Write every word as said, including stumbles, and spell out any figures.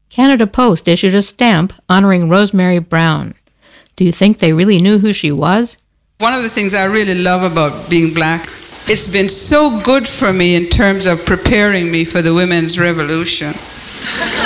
Canada Post issued a stamp honoring Rosemary Brown. Do you think they really knew who she was? One of the things I really love about being black, it's been so good for me in terms of preparing me for the women's revolution.